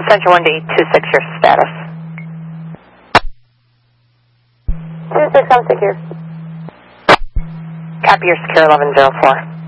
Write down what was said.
Central 1 to 826, your status. 26, I'm secure. Copy, your secure 1104.